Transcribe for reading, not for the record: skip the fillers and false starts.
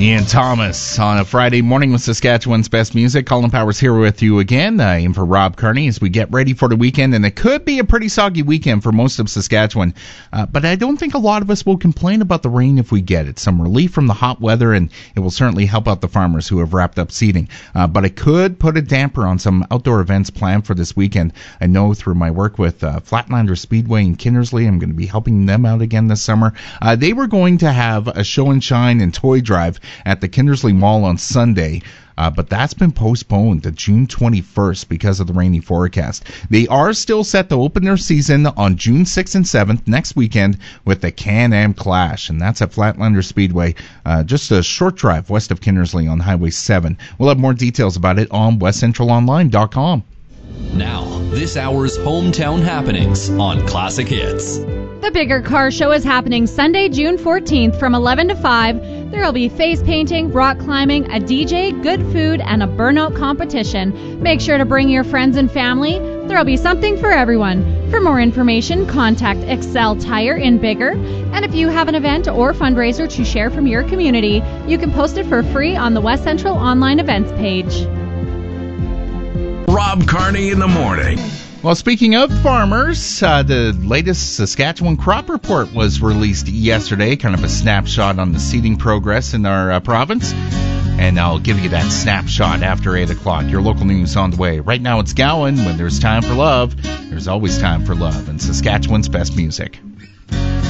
Ian Thomas on a Friday morning with Saskatchewan's Best Music. Colin Powers here with you again, in for Rob Kearney as we get ready for the weekend. And it could be a pretty soggy weekend for most of Saskatchewan. But I don't think a lot of us will complain about the rain if we get it. Some relief from the hot weather, and it will certainly help out the farmers who have wrapped up seeding. But it could put a damper on some outdoor events planned for this weekend. I know through my work with Flatlander Speedway in Kindersley, I'm going to be helping them out again this summer. They were going to have a show and shine and toy drive at the Kindersley Mall on Sunday, but that's been postponed to June 21st because of the rainy forecast. They are still set to open their season on June 6th and 7th next weekend with the Can-Am Clash, and that's at Flatlander Speedway, just a short drive west of Kindersley on Highway 7. We'll have more details about it on westcentralonline.com. Now, this hour's hometown happenings on Classic Hits. The Bigger Car Show is happening Sunday, June 14th from 11 to 5. There will be face painting, rock climbing, a DJ, good food, and a burnout competition. Make sure to bring your friends and family. There will be something for everyone. For more information, contact Excel Tire in Bigger. And if you have an event or fundraiser to share from your community, you can post it for free on the West Central Online Events page. Rob Kearney in the morning. Well, speaking of farmers, the latest Saskatchewan crop report was released yesterday, kind of a snapshot on the seeding progress in our province. And I'll give you that snapshot after 8 o'clock. Your local news on the way. Right now it's Gowan. When there's time for love, there's always time for love. And Saskatchewan's Best Music.